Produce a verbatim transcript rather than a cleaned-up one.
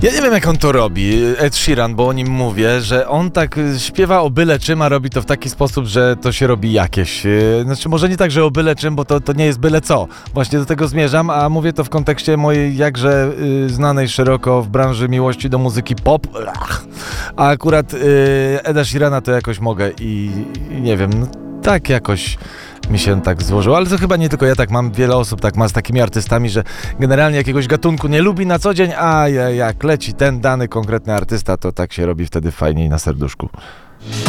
Ja nie wiem, jak on to robi, Ed Sheeran, bo o nim mówię, że on tak y, śpiewa o byle czym, a robi to w taki sposób, że to się robi jakieś. y, Znaczy, może nie tak, że o byle czym, bo to, to nie jest byle co. Właśnie do tego zmierzam, a mówię to w kontekście mojej jakże y, znanej szeroko w branży miłości do muzyki pop. Ach. A akurat y, Eda Sheerana to jakoś mogę i, i nie wiem, no, tak jakoś mi się tak złożyło, ale to chyba nie tylko ja tak mam, wiele osób tak ma z takimi artystami, że generalnie jakiegoś gatunku nie lubi na co dzień, a jak leci ten dany konkretny artysta, to tak się robi wtedy fajniej na serduszku.